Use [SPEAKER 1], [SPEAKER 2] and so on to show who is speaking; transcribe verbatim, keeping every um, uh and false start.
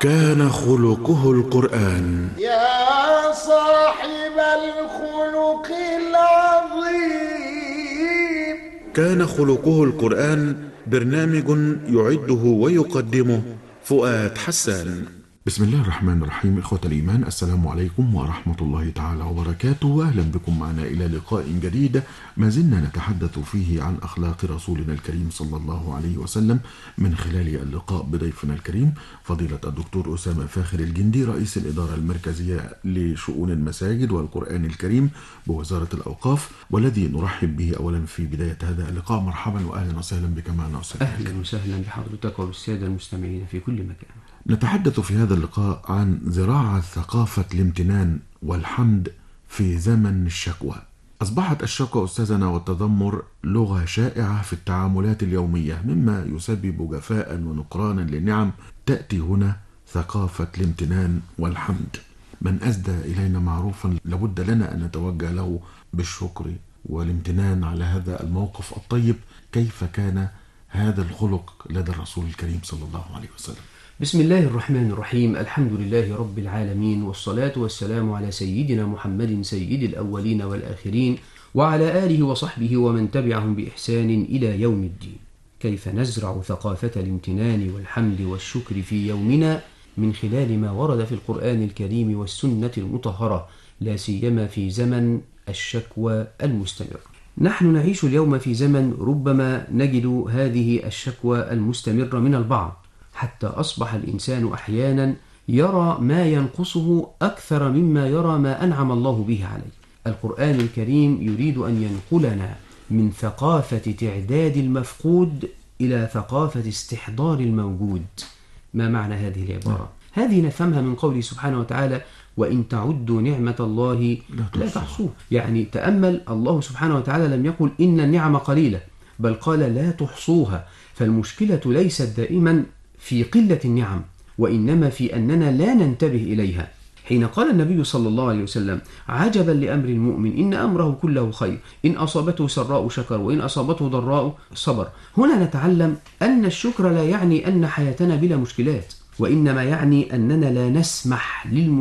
[SPEAKER 1] كان خلقه القرآن.
[SPEAKER 2] يا صاحب الخلق العظيم.
[SPEAKER 1] كان خلقه القرآن برنامج يعده ويقدمه فؤاد حسان. بسم الله الرحمن الرحيم. إخوة الإيمان، السلام عليكم ورحمة الله تعالى وبركاته. أهلا بكم معنا إلى لقاء جديد ما زلنا نتحدث فيه عن أخلاق رسولنا الكريم صلى الله عليه وسلم، من خلال اللقاء بضيفنا الكريم فضيلة الدكتور أسامة فاخر الجندي، رئيس الإدارة المركزية لشؤون المساجد والقرآن الكريم بوزارة الأوقاف، والذي نرحب به أولا في بداية هذا اللقاء. مرحبا وأهلا وسهلا بك معنا أستاذ.
[SPEAKER 3] أهلا وسهلا بحضرتك وبالسادة المستمعين في كل مكان.
[SPEAKER 1] نتحدث في هذا اللقاء عن زراعة ثقافة الامتنان والحمد في زمن الشكوى. أصبحت الشكوى أستاذنا والتذمر لغة شائعة في التعاملات اليومية، مما يسبب جفاء ونقرانا للنعم. تأتي هنا ثقافة الامتنان والحمد. من أسدى إلينا معروفا لابد لنا أن نتوجه له بالشكر والامتنان على هذا الموقف الطيب. كيف كان هذا الخلق لدى الرسول الكريم صلى الله عليه وسلم؟
[SPEAKER 3] بسم الله الرحمن الرحيم. الحمد لله رب العالمين، والصلاة والسلام على سيدنا محمد سيد الأولين والآخرين، وعلى آله وصحبه ومن تبعهم بإحسان إلى يوم الدين. كيف نزرع ثقافة الامتنان والحمد والشكر في يومنا من خلال ما ورد في القرآن الكريم والسنة المطهرة، لا سيما في زمن الشكوى المستمر. نحن نعيش اليوم في زمن ربما نجد هذه الشكوى المستمرة من البعض، حتى أصبح الإنسان أحيانا يرى ما ينقصه أكثر مما يرى ما أنعم الله به عليه. القرآن الكريم يريد أن ينقلنا من ثقافة تعداد المفقود إلى ثقافة استحضار الموجود. ما معنى هذه العبارة؟ هذه نفهمها من قوله سبحانه وتعالى: وإن تعدوا نعمة الله لا تحصوها. يعني تأمل، الله سبحانه وتعالى لم يقل إن النعم قليلة، بل قال لا تحصوها. فالمشكلة ليست دائما في قلة النعم، وإنما في أننا لا ننتبه إليها. حين قال النبي صلى الله عليه وسلم: عجبا لأمر المؤمن إن أمره كله خير، إن أصابته سراء شكر وإن أصابته ضراء صبر. هنا نتعلم أن الشكر لا يعني أن حياتنا بلا مشكلات، وإنما يعني أننا لا نسمح للمشكلات